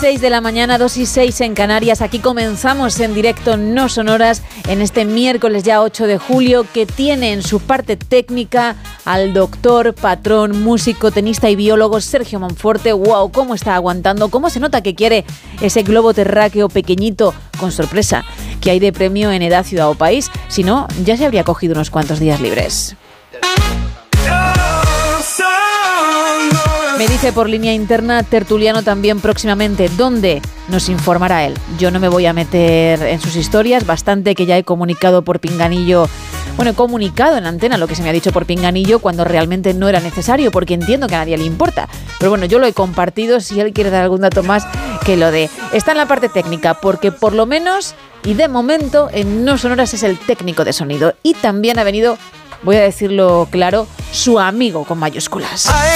2:06 de la mañana, 2:06 en Canarias. Aquí comenzamos en directo No Sonoras en este miércoles ya 8 de julio, que tiene en su parte técnica al doctor, patrón, músico, tenista y biólogo Sergio Monforte. ¡Wow! ¿Cómo está aguantando? ¿Cómo se nota que quiere ese globo terráqueo pequeñito con sorpresa que hay de premio en Edad, Ciudad o País? Si no, ya se habría cogido unos cuantos días libres. Me dice por línea interna Tertuliano también próximamente. ¿Dónde? Nos informará él. Yo no me voy a meter en sus historias. Bastante que ya he comunicado por pinganillo. Bueno, he comunicado en antena lo que se me ha dicho por pinganillo cuando realmente no era necesario, porque entiendo que a nadie le importa. Pero bueno, yo lo he compartido. Si él quiere dar algún dato más, que lo dé. Está en la parte técnica, porque por lo menos y de momento en No Sonoras es el técnico de sonido. Y también ha venido, voy a decirlo claro, su amigo con mayúsculas.